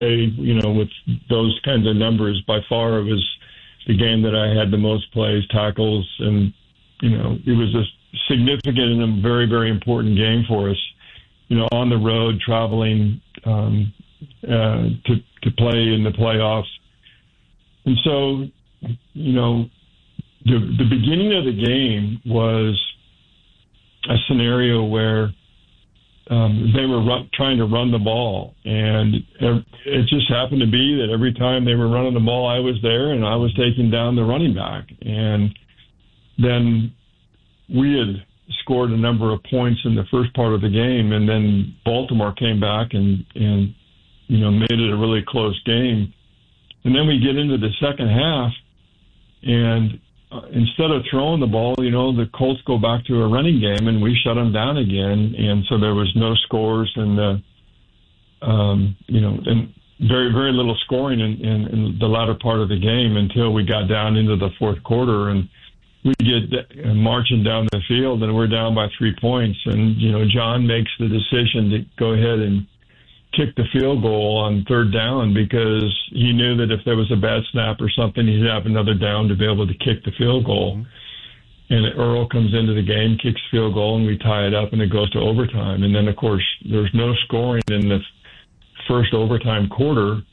with those kinds of numbers, by far it was the game that I had the most plays, tackles, and, it was a significant and a very, very important game for us, on the road, traveling to play in the playoffs. And so, the beginning of the game was a scenario where they were trying to run the ball, and it just happened to be that every time they were running the ball, I was there, and I was taking down the running back. And then we had scored a number of points in the first part of the game, and then Baltimore came back and made it a really close game. And then we get into the second half, and instead of throwing the ball, the Colts go back to a running game, and we shut them down again. And so there was no scores, and and very, very little scoring in the latter part of the game until we got down into the fourth quarter, and we get marching down the field, and we're down by 3 points. And John makes the decision to go ahead and kick the field goal on third down, because he knew that if there was a bad snap or something, he'd have another down to be able to kick the field goal. Mm-hmm. And Earl comes into the game, kicks field goal, and we tie it up, and it goes to overtime. And then, of course, there's no scoring in the first overtime quarter.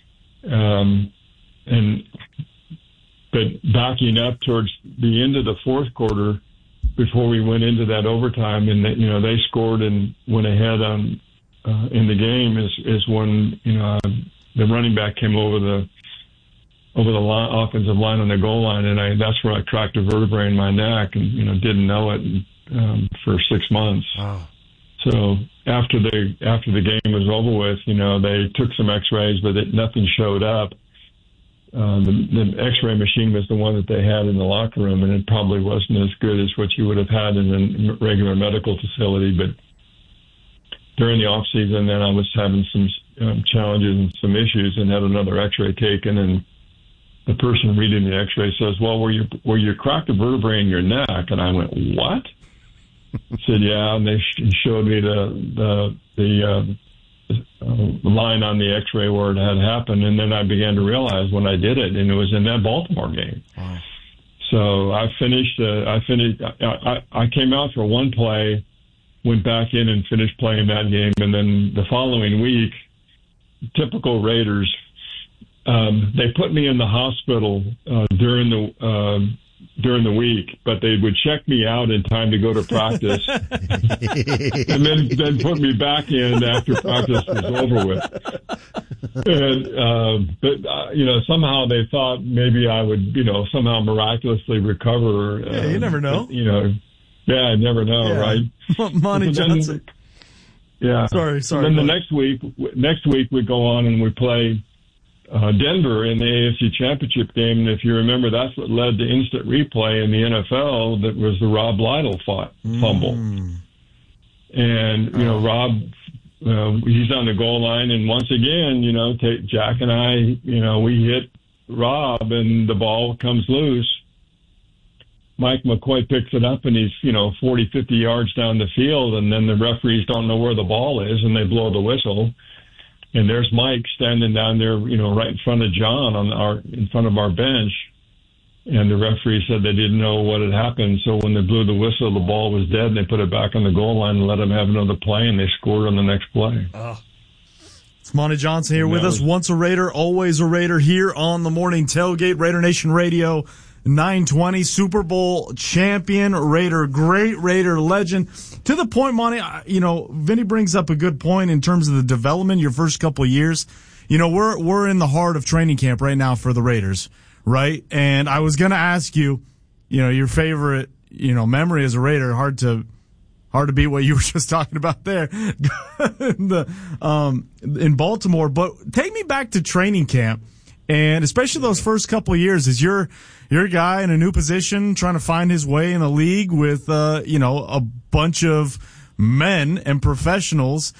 But backing up towards the end of the fourth quarter, before we went into that overtime, and they scored and went ahead on in the game, is when the running back came over the offensive line on the goal line, and that's where I cracked a vertebrae in my neck, and didn't know it for 6 months. Wow. So after the game was over with, they took some X-rays, but nothing showed up. The X-ray machine was the one that they had in the locker room, and it probably wasn't as good as what you would have had in a regular medical facility. But during the off season, then I was having some challenges and some issues, and had another X-ray taken, and the person reading the X-ray says, "Well, were you cracked a vertebrae in your neck?" And I went, "What?" I said, "Yeah," and they showed me the line on the X-ray where it had happened, and then I began to realize when I did it, and it was in that Baltimore game. Wow. So I finished. I came out for one play, went back in and finished playing that game, and then the following week, typical Raiders, they put me in the hospital during the week, but they would check me out in time to go to practice, and then put me back in after practice was over with. And but somehow they thought maybe I would somehow miraculously recover. Yeah, you never know. Yeah, I never know, yeah. Right? Monty Johnson. Yeah. Sorry. Then the next week we go on and we play Denver in the AFC Championship game, and if you remember, that's what led to instant replay in the NFL. That was the Rob Lytle fumble, and Rob, he's on the goal line, and once again, Jack and I, we hit Rob, and the ball comes loose. Mike McCoy picks it up, and he's 40, 50 yards down the field, and then the referees don't know where the ball is, and they blow the whistle. And there's Mike standing down there, right in front of John in front of our bench. And the referee said they didn't know what had happened. So when they blew the whistle, the ball was dead, and they put it back on the goal line and let them have another play, and they scored on the next play. It's Monty Johnson here with us. Once a Raider, always a Raider, here on the Morning Tailgate, Raider Nation Radio. 920 Super Bowl champion Raider, great Raider legend. To the point, Monty, Vinny brings up a good point in terms of the development your first couple of years. We're in the heart of training camp right now for the Raiders, right? And I was going to ask you, your favorite, memory as a Raider. Hard to beat what you were just talking about there in Baltimore. But take me back to training camp. And especially those first couple of years, as you're a guy in a new position trying to find his way in the league with, a bunch of men and professionals,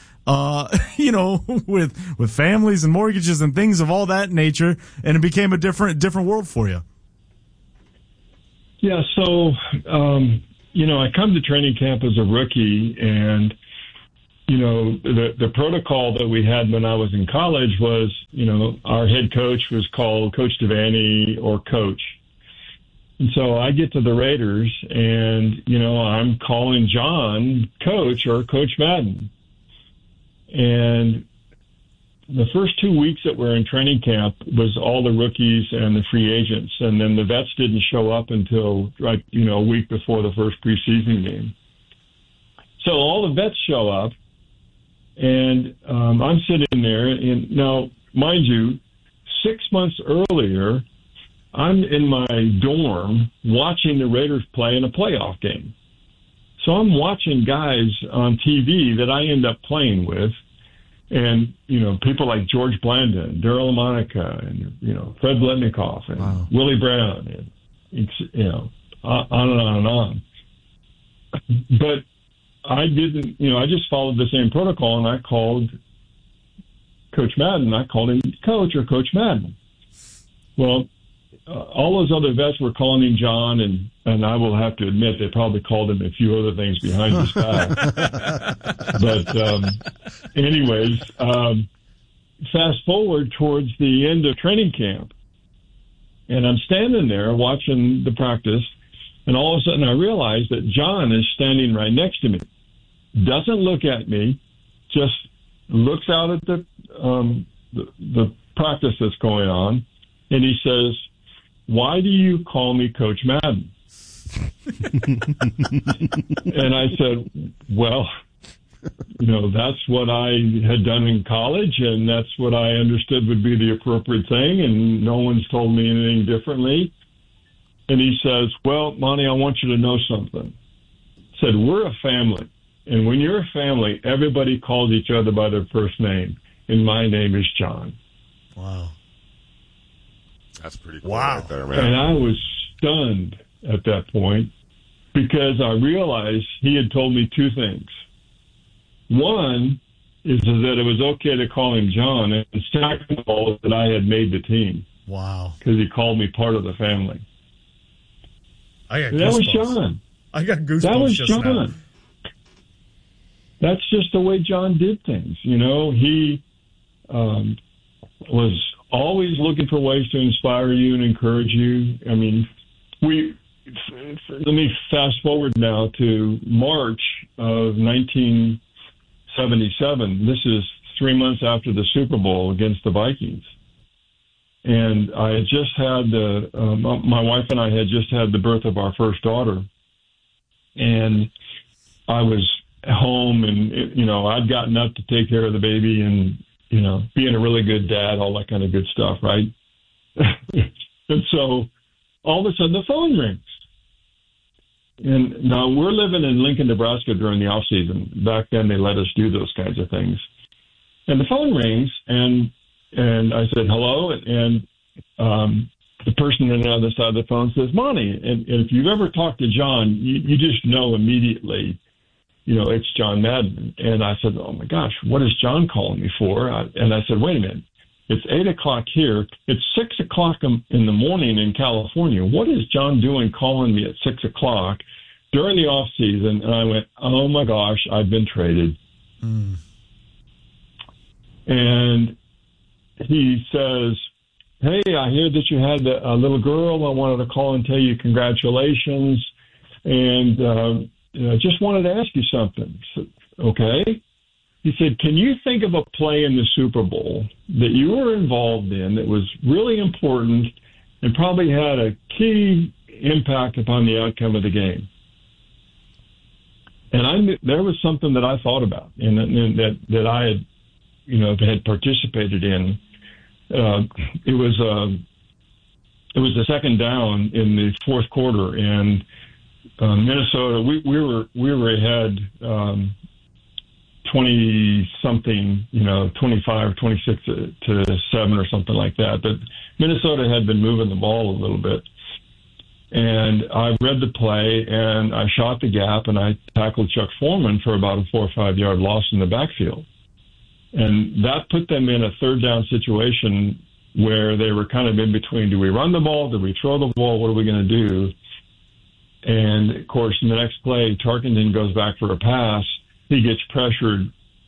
with families and mortgages and things of all that nature. And it became a different world for you. Yeah. So, I come to training camp as a rookie, and the protocol that we had when I was in college was, our head coach was called Coach Devaney or Coach. And so I get to the Raiders and, I'm calling John Coach or Coach Madden. And the first 2 weeks that we're in training camp was all the rookies and the free agents. And then the vets didn't show up until, a week before the first preseason game. So all the vets show up, and I'm sitting there. And now, mind you, 6 months earlier, I'm in my dorm watching the Raiders play in a playoff game. So I'm watching guys on TV that I end up playing with. And, people like George Blandon, Daryl LaMonica, and, Fred Biletnikoff, and Willie Brown, and, on and on and on. But I didn't, I just followed the same protocol, and I called Coach Madden. I called him Coach or Coach Madden. Well, all those other vets were calling him John, and I will have to admit they probably called him a few other things behind his back. But anyways, fast forward towards the end of training camp, and I'm standing there watching the practice, and all of a sudden I realize that John is standing right next to me. Doesn't look at me, just looks out at the practice that's going on, and he says, "Why do you call me Coach Madden?" And I said, "Well, that's what I had done in college, and that's what I understood would be the appropriate thing, and no one's told me anything differently." And he says, "Well, Monty, I want you to know something." He said, "We're a family, and when you're a family, everybody calls each other by their first name, and my name is John." Wow. That's pretty cool right there, man. And I was stunned at that point because I realized he had told me two things. One is that it was okay to call him John, and second of all, that I had made the team. Wow. Because he called me part of the family. That was John. I got goosebumps. That was just John. now. That's just the way John did things. He was always looking for ways to inspire you and encourage you. I mean, let me fast forward now to March of 1977. This is 3 months after the Super Bowl against the Vikings. And I had just had my wife and I had just had the birth of our first daughter. And I was home and, I'd gotten up to take care of the baby and, being a really good dad, all that kind of good stuff, right? And so all of a sudden the phone rings. And now we're living in Lincoln, Nebraska during the off season. Back then they let us do those kinds of things. And the phone rings and I said, "Hello." And the person on the other side of the phone says, "Monty." And if you've ever talked to John, you just know immediately, it's John Madden. And I said, "Oh my gosh, what is John calling me for?" And I said, "Wait a minute. It's 8:00 here. It's 6:00 in the morning in California. What is John doing calling me at 6:00 during the off season?" And I went, "Oh my gosh, I've been traded." And he says, "Hey, I hear that you had a little girl. I wanted to call and tell you congratulations. And I just wanted to ask you something." I said, "Okay." He said, "Can you think of a play in the Super Bowl that you were involved in that was really important and probably had a key impact upon the outcome of the game?" And I knew there was something that I thought about and that I had, had participated in. It was a second down in the fourth quarter, and Minnesota. We were ahead 20-something, 25, 26 to 7 or something like that. But Minnesota had been moving the ball a little bit. And I read the play, and I shot the gap, and I tackled Chuck Foreman for about a 4 or 5 yard loss in the backfield. And that put them in a third down situation where they were kind of in between. Do we run the ball? Do we throw the ball? What are we going to do? And, of course, in the next play, Tarkenton goes back for a pass. He gets pressured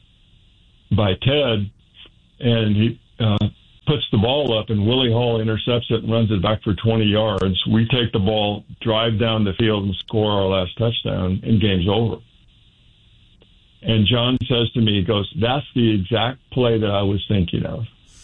by Ted, and he puts the ball up, and Willie Hall intercepts it and runs it back for 20 yards. We take the ball, drive down the field, and score our last touchdown, and game's over. And John says to me, he goes, "That's the exact play that I was thinking of."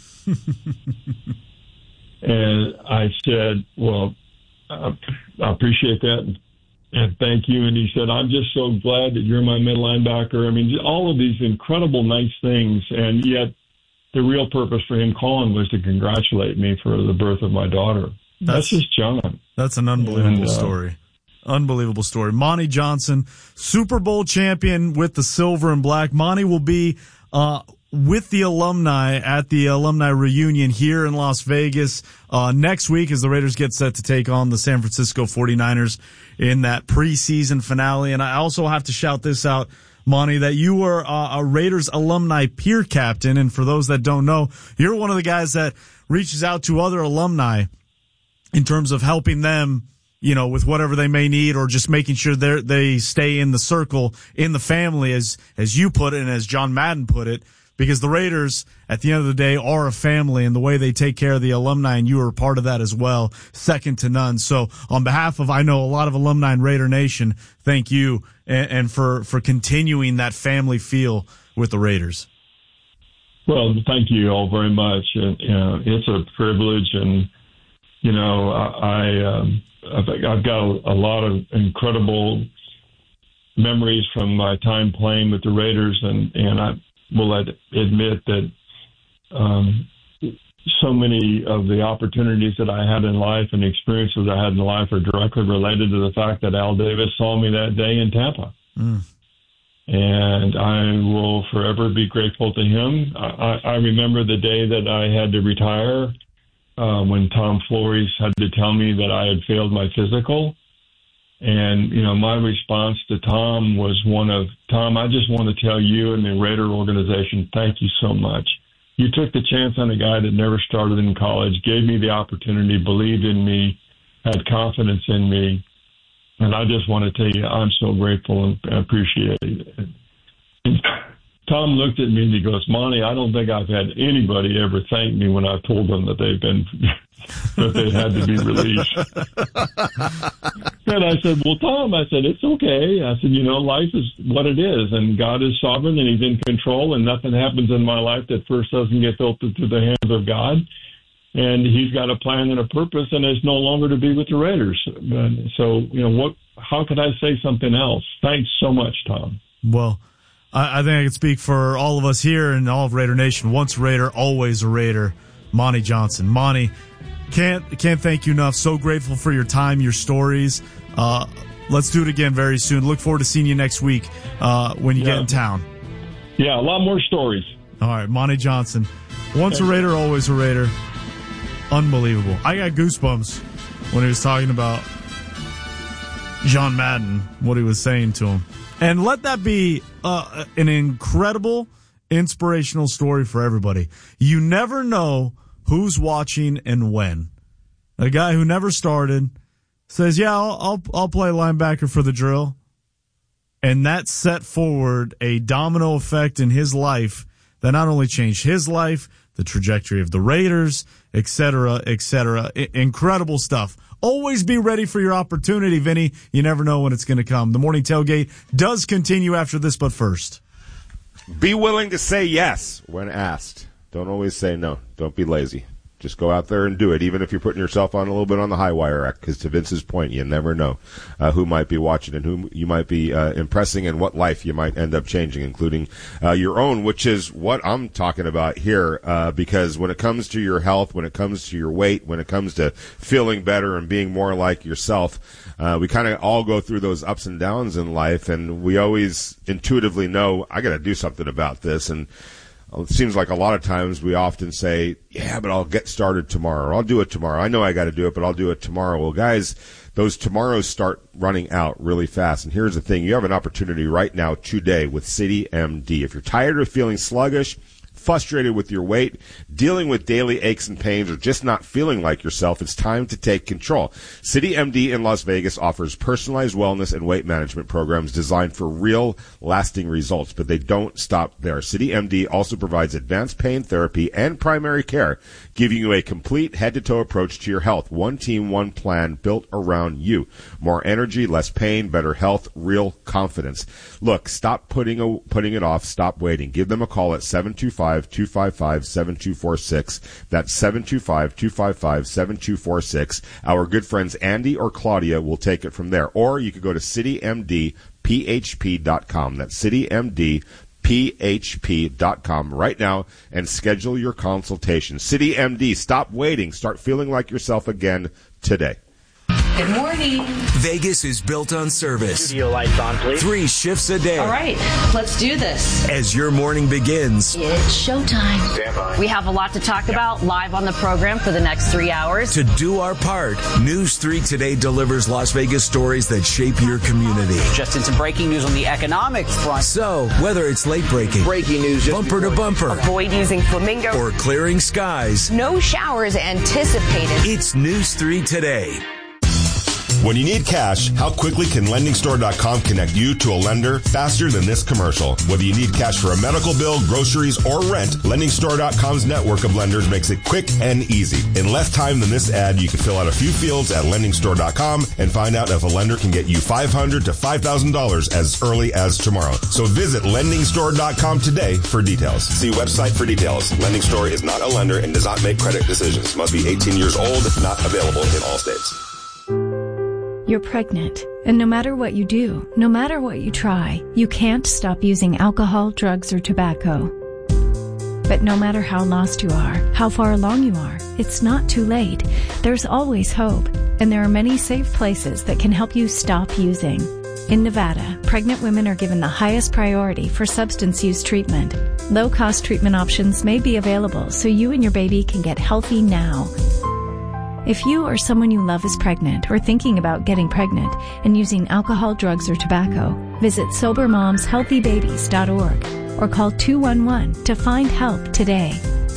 And I said, "Well, I appreciate that, and thank you." And he said, "I'm just so glad that you're my middle linebacker." I mean, all of these incredible nice things, and yet the real purpose for him calling was to congratulate me for the birth of my daughter. That's just John. That's an unbelievable story. Unbelievable story. Monty Johnson, Super Bowl champion with the silver and black. Monty will be with the alumni at the alumni reunion here in Las Vegas next week as the Raiders get set to take on the San Francisco 49ers in that preseason finale. And I also have to shout this out, Monty, that you were a Raiders alumni peer captain. And for those that don't know, you're one of the guys that reaches out to other alumni in terms of helping them, you know, with whatever they may need, or just making sure they stay in the circle, in the family, as you put it and as John Madden put it, because the Raiders, at the end of the day, are a family, and the way they take care of the alumni, and you are a part of that as well, second to none. So on behalf of, I know, a lot of alumni in Raider Nation, thank you, and for continuing that family feel with the Raiders. Well, thank you all very much. And, you know, it's a privilege, and, you know, I've got a lot of incredible memories from my time playing with the Raiders, and I will admit that so many of the opportunities that I had in life and the experiences I had in life are directly related to the fact that Al Davis saw me that day in Tampa. And I will forever be grateful to him. I remember the day that I had to retire, when Tom Flores had to tell me that I had failed my physical. And, you know, my response to Tom was one of, "Tom, I just want to tell you and the Raider organization, thank you so much. You took the chance on a guy that never started in college, gave me the opportunity, believed in me, had confidence in me. And I just want to tell you, I'm so grateful and appreciate it." And Tom looked at me and he goes, "Monty, I don't think I've had anybody ever thank me when I've told them that that they had to be released." And I said, "Well, Tom," I said, "it's okay." I said, "You know, life is what it is, and God is sovereign, and he's in control, and nothing happens in my life that first doesn't get filtered through the hands of God. And he's got a plan and a purpose, and it's no longer to be with the Raiders." So, you know, how could I say something else? Thanks so much, Tom. Well, I think I can speak for all of us here and all of Raider Nation. Once a Raider, always a Raider. Monty Johnson. Monty, can't thank you enough. So grateful for your time, your stories. Let's do it again very soon. Look forward to seeing you next week when you get in town. Yeah, a lot more stories. All right, Monty Johnson. Once a Raider, always a Raider. Unbelievable. I got goosebumps when he was talking about John Madden, what he was saying to him. And let that be an incredible, inspirational story for everybody. You never know who's watching and when. A guy who never started says, "Yeah, I'll play linebacker for the drill." And that set forward a domino effect in his life that not only changed his life, the trajectory of the Raiders, et cetera, et cetera. Incredible stuff. Always be ready for your opportunity, Vinny. You never know when it's going to come. The Morning Tailgate does continue after this, but first, be willing to say yes when asked. Don't always say no. Don't be lazy. Just go out there and do it, even if you're putting yourself on a little bit on the high wire act, because to Vince's point, you never know who might be watching and who you might be impressing and what life you might end up changing, including your own, which is what I'm talking about here, because when it comes to your health, when it comes to your weight, when it comes to feeling better and being more like yourself, we kind of all go through those ups and downs in life, and we always intuitively know, I got to do something about this. And it seems like a lot of times we often say, "Yeah, but I'll get started tomorrow. Or I'll do it tomorrow. I know I got to do it, but I'll do it tomorrow." Well, guys, those tomorrows start running out really fast. And here's the thing. You have an opportunity right now today with City MD. If you're tired of feeling sluggish, frustrated with your weight, dealing with daily aches and pains, or just not feeling like yourself, it's time to take control. CityMD in Las Vegas offers personalized wellness and weight management programs designed for real, lasting results, but they don't stop there. CityMD also provides advanced pain therapy and primary care, giving you a complete head-to-toe approach to your health. One team, one plan, built around you. More energy, less pain, better health, real confidence. Look, stop putting it off. Stop waiting. Give them a call at 725-255-7246. That's 725-255-7246. Our good friends Andy or Claudia will take it from there. Or you could go to citymdphp.com. That's citymdphp.com right now and schedule your consultation. CityMD, stop waiting. Start feeling like yourself again today. Good morning. Vegas is built on service. Studio lights on, please. 3 shifts a day. All right, let's do this. As your morning begins, It's showtime. Stand by. We have a lot to talk about live on the program for the next 3 hours. to do our part, News 3 Today delivers Las Vegas stories that shape your community. Just in some breaking news on the economics front. So, whether it's late breaking, Breaking news. bumper to bumper, Avoid using flamingo. or clearing skies, No showers anticipated. it's News 3 Today. When you need cash, how quickly can LendingStore.com connect you to a lender faster than this commercial? Whether you need cash for a medical bill, groceries, or rent, LendingStore.com's network of lenders makes it quick and easy. In less time than this ad, you can fill out a few fields at LendingStore.com and find out if a lender can get you $500 to $5,000 as early as tomorrow. So visit LendingStore.com today for details. See website for details. Lending Store is not a lender and does not make credit decisions. Must be 18 years old. Not available in all states. You're pregnant, and no matter what you do, no matter what you try, you can't stop using alcohol, drugs, or tobacco. But no matter how lost you are, how far along you are, it's not too late. There's always hope, and there are many safe places that can help you stop using. In Nevada, pregnant women are given the highest priority for substance use treatment. Low-cost treatment options may be available so you and your baby can get healthy now. If you or someone you love is pregnant or thinking about getting pregnant and using alcohol, drugs, or tobacco, visit SoberMomsHealthyBabies.org or call 211 to find help today.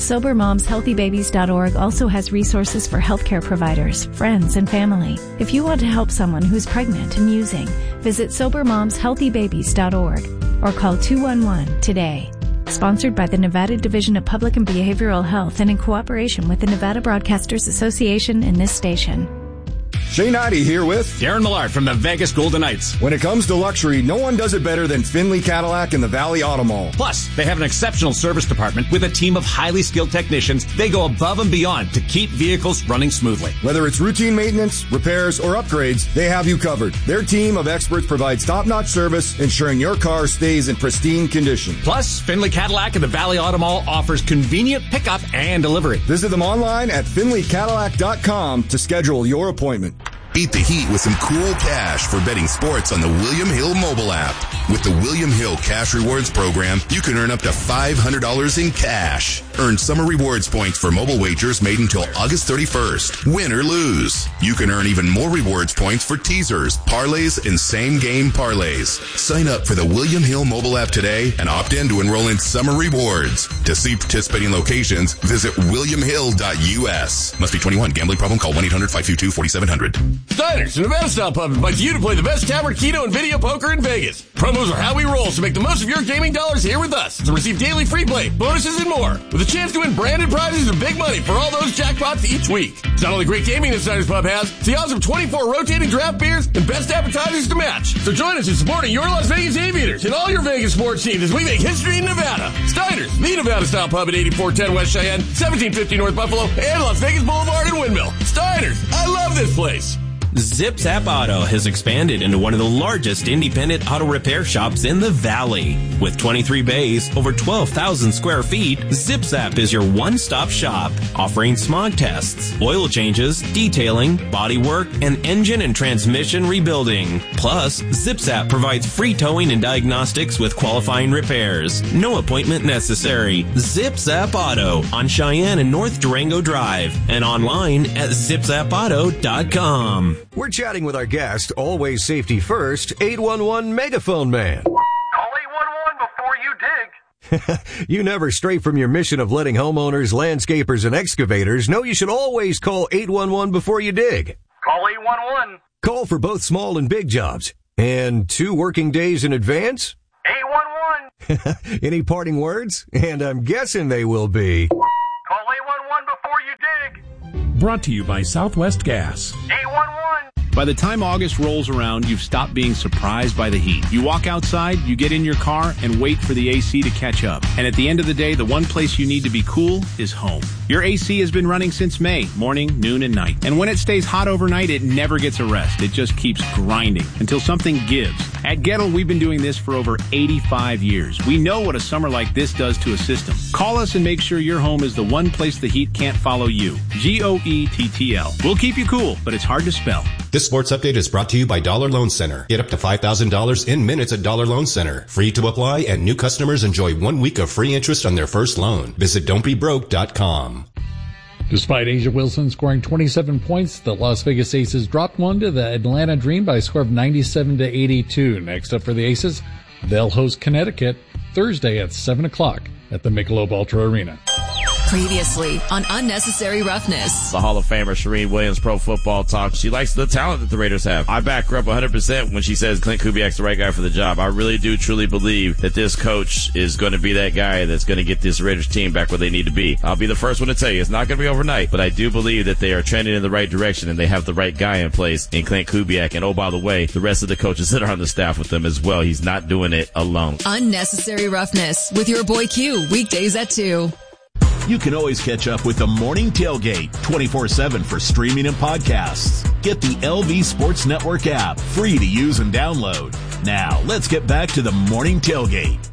SoberMomsHealthyBabies.org also has resources for healthcare providers, friends, and family. If you want to help someone who's pregnant and using, visit SoberMomsHealthyBabies.org or call 211 today. Sponsored by the Nevada Division of Public and Behavioral Health and in cooperation with the Nevada Broadcasters Association and this station. Shane Heide here with Darren Millard from the Vegas Golden Knights. When it comes to luxury, no one does it better than Finley Cadillac and the Valley Auto Mall. Plus, they have an exceptional service department with a team of highly skilled technicians. They go above and beyond to keep vehicles running smoothly. Whether it's routine maintenance, repairs, or upgrades, they have you covered. Their team of experts provides top-notch service, ensuring your car stays in pristine condition. Plus, Finley Cadillac and the Valley Auto Mall offers convenient pickup and delivery. Visit them online at FinleyCadillac.com to schedule your appointment. Beat the heat with some cool cash for betting sports on the William Hill mobile app. With the William Hill Cash Rewards program, you can earn up to $500 in cash. Earn summer rewards points for mobile wagers made until August 31st. Win or lose. You can earn even more rewards points for teasers, parlays, and same-game parlays. Sign up for the William Hill mobile app today and opt in to enroll in summer rewards. To see participating locations, visit williamhill.us. Must be 21. Gambling problem? Call 1-800-522-4700. Steiner's, the Nevada Style Pub, invites you to play the best tavern, keno, and video poker in Vegas. Promos are how we roll, so make the most of your gaming dollars here with us. To receive daily free play, bonuses, and more. With a chance to win branded prizes and big money for all those jackpots each week. It's not only great gaming that Steiner's Pub has, it's the awesome 24 rotating draft beers and best appetizers to match. So join us in supporting your Las Vegas Aviators and all your Vegas sports teams as we make history in Nevada. Steiner's, the Nevada Style Pub at 8410 West Cheyenne, 1750 North Buffalo, and Las Vegas Boulevard in Windmill. Steiner's, I love this place. Zip Zap Auto has expanded into one of the largest independent auto repair shops in the Valley. With 23 bays, over 12,000 square feet, Zip Zap is your one-stop shop, offering smog tests, oil changes, detailing, body work, and engine and transmission rebuilding. Plus, Zip Zap provides free towing and diagnostics with qualifying repairs. No appointment necessary. Zip Zap Auto on Cheyenne and North Durango Drive and online at zipzapauto.com. We're chatting with our guest, always safety first, 811 Megaphone Man. Call 811 before you dig. You never stray from your mission of letting homeowners, landscapers, and excavators know you should always call 811 before you dig. Call 811. Call for both small and big jobs. And 2 working days in advance? 811. Any parting words? And I'm guessing they will be... Call 811 before you dig. Brought to you by Southwest Gas. 811. By the time August rolls around, you've stopped being surprised by the heat. You walk outside, you get in your car, and wait for the AC to catch up. And at the end of the day, the one place you need to be cool is home. Your AC has been running since May, morning, noon, and night. And when it stays hot overnight, it never gets a rest. It just keeps grinding until something gives. At Gettle, we've been doing this for over 85 years. We know what a summer like this does to a system. Call us and make sure your home is the one place the heat can't follow you. GOETTL. We'll keep you cool, but it's hard to spell. This sports update is brought to you by Dollar Loan Center. Get up to $5,000 in minutes at Dollar Loan Center. Free to apply, and new customers enjoy 1 week of free interest on their first loan. Visit don'tbebroke.com. Despite Asia Wilson scoring 27 points, the Las Vegas Aces dropped one to the Atlanta Dream by a score of 97-82. Next up for the Aces, they'll host Connecticut Thursday at 7 o'clock at the Michelob Ultra Arena. Previously on Unnecessary Roughness. The Hall of Famer Shereen Williams, Pro Football Talk. She likes the talent that the Raiders have. I back her up 100% when she says Clint Kubiak's the right guy for the job. I really do truly believe that this coach is going to be that guy that's going to get this Raiders team back where they need to be. I'll be the first one to tell you it's not going to be overnight, but I do believe that they are trending in the right direction and they have the right guy in place in Clint Kubiak. And oh, by the way, the rest of the coaches that are on the staff with them as well. He's not doing it alone. Unnecessary Roughness with your boy Q, weekdays at 2. You can always catch up with the Morning Tailgate 24/7 for streaming and podcasts. Get the LV Sports Network app, free to use and download. Now, let's get back to the Morning Tailgate.